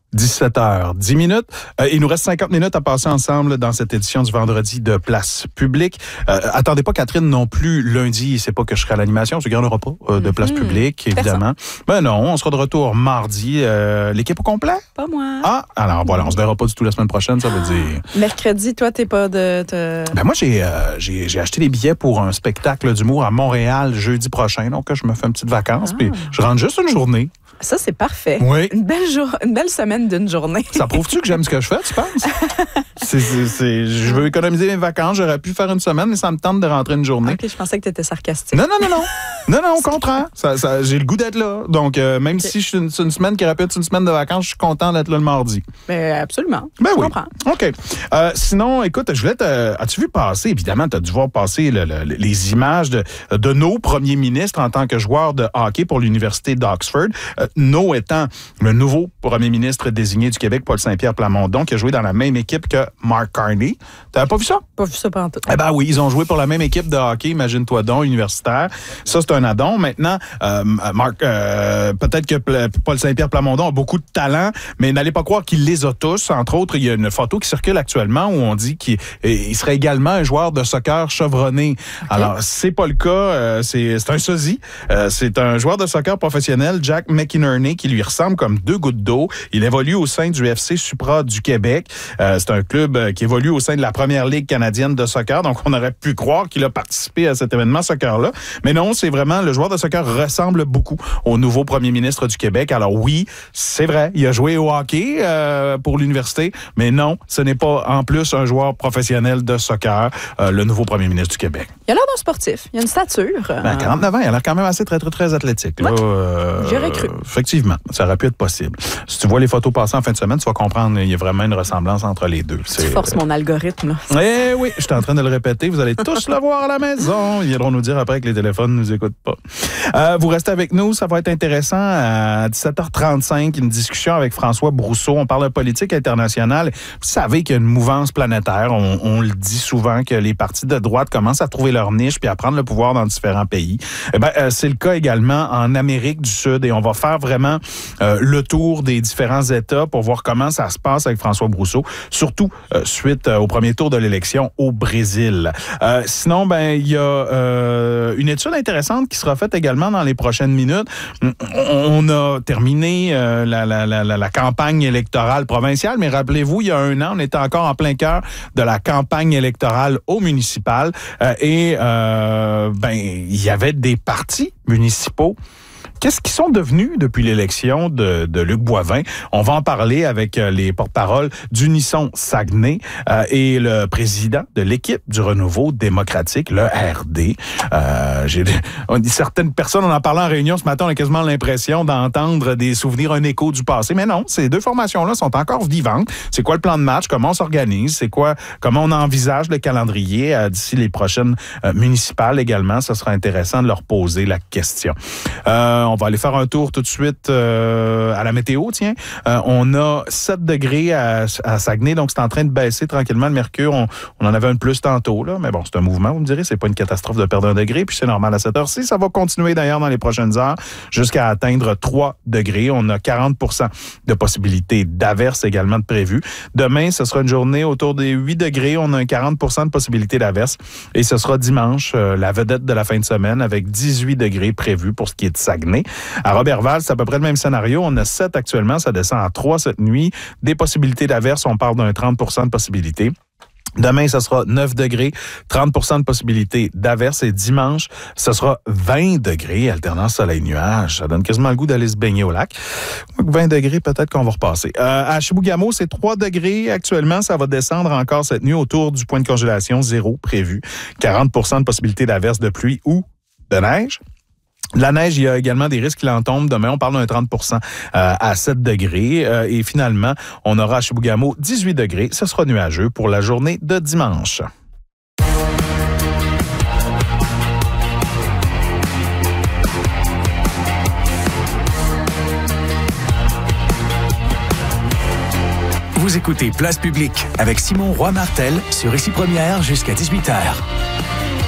17h10. Il nous reste 50 minutes à passer ensemble dans cette édition du vendredi de Place Publique. Attendez pas Catherine non plus lundi, c'est pas que je serai à l'animation, parce qu'il n'y en aura pas de Place Publique, évidemment. Ben non, on sera de retour mardi. L'équipe au complet? Pas moi. Ah, alors voilà, on se verra pas du tout la semaine prochaine, ça veut dire... Mercredi, toi, t'es pas de... Ben moi, j'ai acheté des billets pour un spectacle d'humour à Montréal jeudi prochain, donc je me fais une petite vacance, puis je rentre juste une journée. Ça, c'est parfait. Oui. Une belle semaine d'une journée. Ça prouve-tu que j'aime ce que je fais, tu penses? Je veux économiser mes vacances. J'aurais pu faire une semaine, mais ça me tente de rentrer une journée. OK, je pensais que tu étais sarcastique. Non, au contraire. J'ai le goût d'être là. Donc, même si c'est une semaine qui répète une semaine de vacances, je suis content d'être là le mardi. Ben, absolument. Ben je oui. comprends. OK. Sinon, écoute, je voulais as-tu vu passer, évidemment, tu as dû voir passer les images de nos premiers ministres en tant que joueurs de hockey pour l'Université d'Oxford. Nos étant le nouveau premier ministre désigné du Québec, Paul Saint-Pierre Plamondon, qui a joué dans la même équipe que Mark Carney. T'avais pas vu ça? Pas vu ça pendant tout. Eh ben oui, ils ont joué pour la même équipe de hockey, imagine-toi donc, universitaire. Ça, c'est un addon. Maintenant, peut-être que Paul Saint-Pierre Plamondon a beaucoup de talent, mais n'allez pas croire qu'il les a tous. Entre autres, il y a une photo qui circule actuellement où on dit qu'il serait également un joueur de soccer chevronné. Okay. Alors, c'est pas le cas. C'est un sosie. C'est un joueur de soccer professionnel, Jack McInerney, qui lui ressemble comme deux gouttes d'eau. Il évolue au sein du FC Supra du Québec. C'est un club qui évolue au sein de la Première Ligue canadienne de soccer. Donc, on aurait pu croire qu'il a participé à cet événement soccer-là. Mais non, c'est vraiment, le joueur de soccer ressemble beaucoup au nouveau premier ministre du Québec. Alors oui, c'est vrai, il a joué au hockey pour l'université. Mais non, ce n'est pas en plus un joueur professionnel de soccer, le nouveau premier ministre du Québec. Il a l'air d'un sportif. Il a une stature. 49 ans, il a l'air quand même assez très athlétique. Ouais. Là, j'aurais cru. Effectivement, ça aurait pu être possible. Si tu vois les photos passer en fin de semaine, tu vas comprendre qu'il y a vraiment une ressemblance entre les deux. Tu forces mon algorithme. Eh oui, je suis en train de le répéter. Vous allez tous le voir à la maison. Ils viendront nous dire après que les téléphones ne nous écoutent pas. Vous restez avec nous, ça va être intéressant. À 17h35, une discussion avec François Brousseau. On parle de politique internationale. Vous savez qu'il y a une mouvance planétaire. On le dit souvent que les partis de droite commencent à trouver leur niche puis à prendre le pouvoir dans différents pays. C'est le cas également en Amérique du Sud et on va faire vraiment le tour des différents États pour voir comment ça se passe avec François Brousseau, surtout suite au premier tour de l'élection au Brésil. Sinon, il y a une étude intéressante qui sera faite également dans les prochaines minutes. On a terminé la campagne électorale provinciale, mais rappelez-vous, il y a un an, on était encore en plein cœur de la campagne électorale au municipal et il y avait des partis municipaux. Qu'est-ce qu'ils sont devenus depuis l'élection de Luc Boivin? On va en parler avec les porte-paroles d'Unisson Saguenay et le président de l'équipe du Renouveau démocratique, le RD. Certaines personnes, on en parlait en réunion ce matin, on a quasiment l'impression d'entendre des souvenirs, un écho du passé. Mais non, ces deux formations-là sont encore vivantes. C'est quoi le plan de match? Comment on s'organise? Comment on envisage le calendrier d'ici les prochaines municipales également? Ça sera intéressant de leur poser la question. On va aller faire un tour tout de suite à la météo, tiens. On a 7 degrés à Saguenay, donc c'est en train de baisser tranquillement le mercure. On en avait un de plus tantôt, là, mais bon, c'est un mouvement, vous me direz, c'est pas une catastrophe de perdre 1 degré, puis c'est normal à cette heure-ci. Ça va continuer d'ailleurs dans les prochaines heures jusqu'à atteindre 3 degrés. On a 40% de possibilité d'averse également de prévu. Demain, ce sera une journée autour des 8 degrés. On a un 40% de possibilité d'averse. Et ce sera dimanche, la vedette de la fin de semaine, avec 18 degrés prévus pour ce qui est de Saguenay. À Roberval, c'est à peu près le même scénario. On a 7 actuellement, ça descend à 3 cette nuit. Des possibilités d'averse, on parle d'un 30% de possibilité. Demain, ce sera 9 degrés, 30% de possibilité d'averse. Et dimanche, ce sera 20 degrés, alternance soleil-nuage. Ça donne quasiment le goût d'aller se baigner au lac. 20 degrés, peut-être qu'on va repasser. À Chibougamau, c'est 3 degrés actuellement. Ça va descendre encore cette nuit autour du point de congélation, 0 prévu. 40% de possibilité d'averse, de pluie ou de neige. La neige, il y a également des risques qu'il en tombe. Demain, on parle d'un 30% à 7 degrés. Et finalement, on aura à Chibougamau 18 degrés. Ce sera nuageux pour la journée de dimanche. Vous écoutez Place Publique avec Simon Roy-Martel sur Ici Première jusqu'à 18h.